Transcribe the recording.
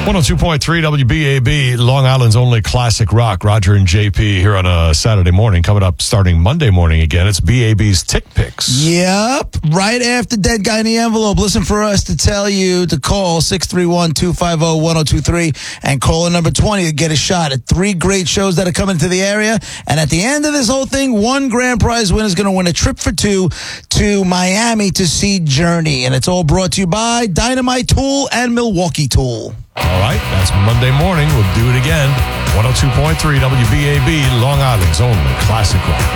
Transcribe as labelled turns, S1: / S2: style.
S1: 102.3 WBAB, Long Island's only classic rock. Roger and JP here on a Saturday morning. Coming up starting Monday morning again, it's BAB's Tick Picks.
S2: Yep. Right after Dead Guy in the Envelope. Listen for us to tell you to call 631-250-1023 and caller number 20 to get a shot at 3 great shows that are coming to the area. And at the end of this whole thing, 1 grand prize winner is going to win a trip for 2 to Miami to see Journey. And it's all brought to you by Dynamite Tool and Milwaukee Tool.
S1: All right, that's Monday morning. We'll do it again. 102.3 WBAB, Long Island's only classic rock.